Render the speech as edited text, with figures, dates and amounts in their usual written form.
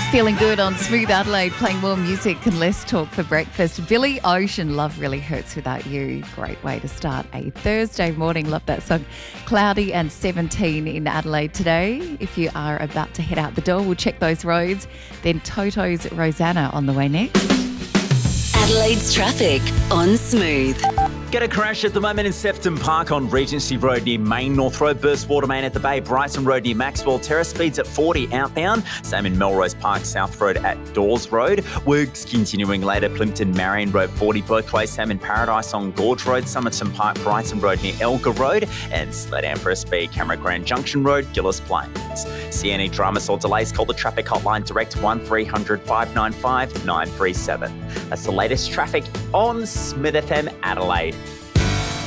Feeling good on Smooth Adelaide, playing more music and less talk for breakfast. Billy Ocean, Love Really Hurts Without You. Great way to start a Thursday morning. Love that song. Cloudy and 17 in Adelaide today. If you are about to head out the door, we'll check those roads. Then Toto's Rosanna on the way next. Adelaide's traffic on Smooth. Get a crash at the moment in Sefton Park on Regency Road near Main North Road, Burstwater Main at the Bay, Bryson Road near Maxwell Terrace, speeds at 40 outbound. Same in Melrose Park, South Road at Dawes Road. Works continuing later, Plimpton, Marion Road 40 both ways. Same in Paradise on Gorge Road, Somerton Park, Brighton Road near Elgar Road, and slow down for a speed, Camera Grand Junction Road, Gillis Plains. See any dramas or delays, call the traffic hotline direct 1300 595 937. That's the latest traffic on Smith FM Adelaide.